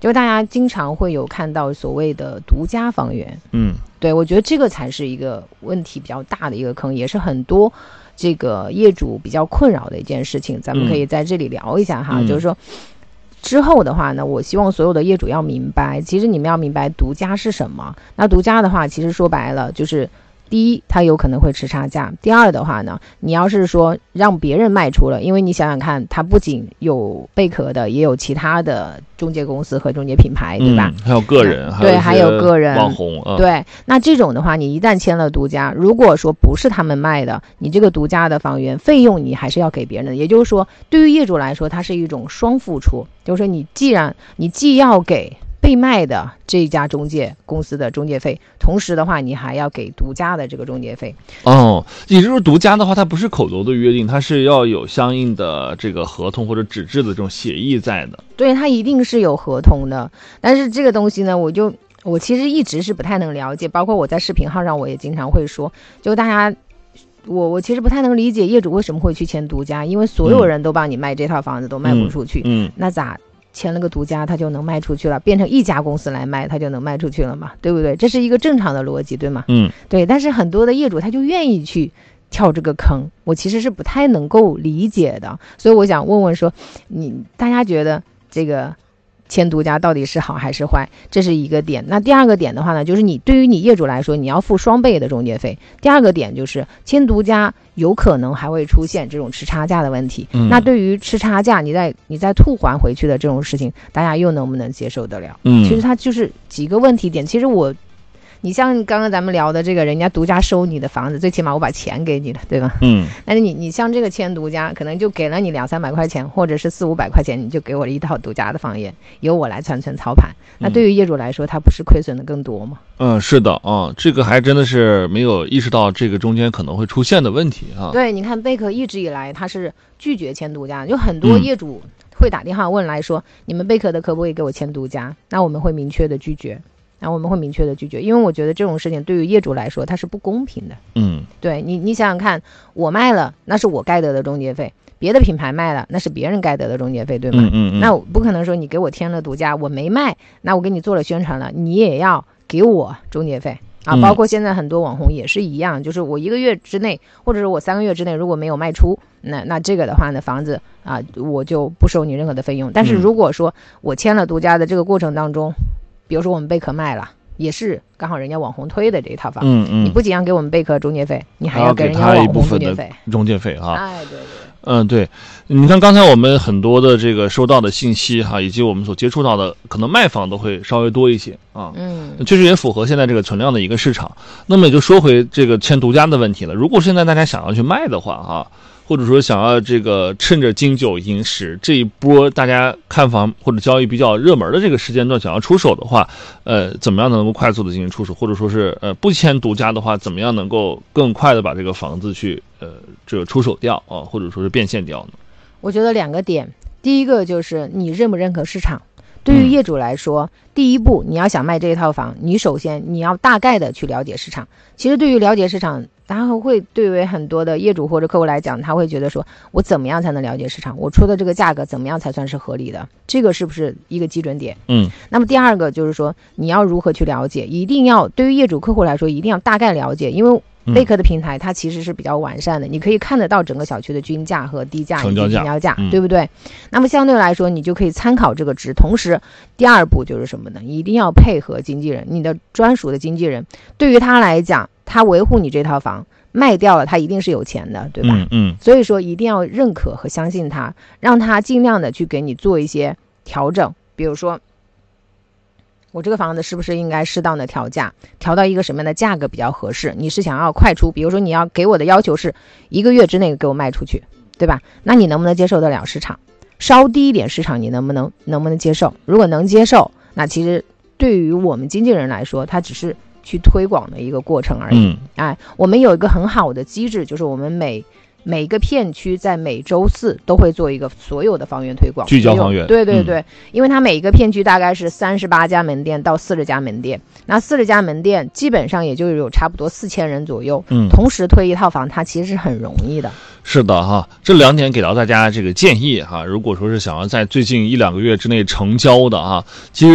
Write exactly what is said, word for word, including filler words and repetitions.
就大家经常会有看到所谓的独家房源。 嗯， 对，我觉得这个才是一个问题比较大的一个坑，也是很多这个业主比较困扰的一件事情，咱们可以在这里聊一下哈。嗯、就是说之后的话呢，我希望所有的业主要明白，其实你们要明白独家是什么。那独家的话，其实说白了就是第一，它有可能会吃差价；第二的话呢，你要是说让别人卖出了，因为你想想看，它不仅有贝壳的，也有其他的中介公司和中介品牌，对吧？ 嗯、还有个人， 对，还有个人网红、啊。 对，那这种的话，你一旦签了独家，如果说不是他们卖的，你这个独家的房源费用你还是要给别人的。也就是说，对于业主来说，它是一种双付出，就是说你既然你既要给被卖的这家中介公司的中介费，同时的话你还要给独家的这个中介费。 哦，也就是说独家的话它不是口头的约定，它是要有相应的这个合同或者纸质的这种协议在的。 对，它一定是有合同的。但是这个东西呢，我就我其实一直是不太能了解，包括我在视频号上我也经常会说，就大家我我其实不太能理解业主为什么会去签独家，因为所有人都帮你卖这套房子、嗯、都卖不出去。嗯，那咋签了个独家他就能卖出去了，变成一家公司来卖他就能卖出去了嘛，对不对？这是一个正常的逻辑，对吗？嗯，对。但是很多的业主他就愿意去跳这个坑，我其实是不太能够理解的。所以我想问问说，你大家觉得这个签独家到底是好还是坏？这是一个点。那第二个点的话呢，就是你对于你业主来说，你要付双倍的中介费。第二个点就是签独家有可能还会出现这种吃差价的问题。嗯、那对于吃差价，你再你再吐还回去的这种事情，大家又能不能接受得了？嗯，其实它就是几个问题点。其实我。你像刚刚咱们聊的这个，人家独家收你的房子，最起码我把钱给你了，对吧？嗯。但是你你像这个签独家，可能就给了你两三百块钱，或者是四五百块钱，你就给我了一套独家的房源，由我来串串操盘。那对于业主来说，他不是亏损的更多吗？ 嗯，是的啊、嗯，这个还真的是没有意识到这个中间可能会出现的问题啊。 对，你看贝壳一直以来他是拒绝签独家，有很多业主会打电话问来说，嗯、你们贝壳的可不可以给我签独家？那我们会明确的拒绝。然后我们会明确的拒绝，因为我觉得这种事情对于业主来说它是不公平的。嗯，对你，你想想看，我卖了那是我该得的中介费，别的品牌卖了那是别人该得的中介费，对吗？嗯嗯嗯。那我不可能说你给我签了独家，我没卖，那我给你做了宣传了，你也要给我中介费啊。包括现在很多网红也是一样，就是我一个月之内，或者是我三个月之内如果没有卖出，那那这个的话呢，房子啊我就不收你任何的费用。但是如果说我签了独家的这个过程当中，比如说我们贝壳卖了，也是刚好人家网红推的这一套房，嗯嗯，你不仅要给我们贝壳中介费，你还要给人家网红中介费， 中介费哈。 哎，对对。 嗯，对，你看刚才我们很多的这个收到的信息哈，以及我们所接触到的，可能卖房都会稍微多一些啊。嗯，确实也符合现在这个存量的一个市场。那么也就说回这个签独家的问题了。如果现在大家想要去卖的话哈，或者说想要这个趁着金九银十这一波大家看房或者交易比较热门的这个时间段想要出手的话，呃，怎么样能够快速的进行出手，或者说是呃不签独家的话，怎么样能够更快的把这个房子去呃这个出手掉啊，或者说是变现掉呢？ 我觉得两个点，第一个就是你认不认可市场。对于业主来说、嗯、第一步你要想卖这一套房，你首先你要大概的去了解市场。其实对于了解市场，然后会对于很多的业主或者客户来讲，他会觉得说我怎么样才能了解市场，我出的这个价格怎么样才算是合理的，这个是不是一个基准点？嗯，那么第二个就是说你要如何去了解，一定要对于业主客户来说一定要大概了解，因为贝壳的平台它其实是比较完善的，你可以看得到整个小区的均价和低价以及成交价、嗯、对不对？那么相对来说你就可以参考这个值。同时第二步就是什么呢？一定要配合经纪人，你的专属的经纪人，对于他来讲，他维护你这套房卖掉了，他一定是有钱的，对吧？嗯嗯。所以说一定要认可和相信他，让他尽量的去给你做一些调整，比如说我这个房子是不是应该适当的调价，调到一个什么样的价格比较合适？你是想要快出，比如说你要给我的要求是一个月之内给我卖出去，对吧？那你能不能接受得了市场？稍低一点市场你能不能能不能接受？如果能接受，那其实对于我们经纪人来说，他只是去推广的一个过程而已。嗯，哎，我们有一个很好的机制，就是我们每每个片区在每周四都会做一个所有的房源推广， 聚焦房源。 对对对、嗯、因为它每一个片区大概是三十八家门店到四十家门店，那四十家门店基本上也就有差不多四千人左右，嗯，同时推一套房它其实是很容易的。 是的哈，这两点给到大家这个建议哈，如果说是想要在最近一两个月之内成交的哈，其实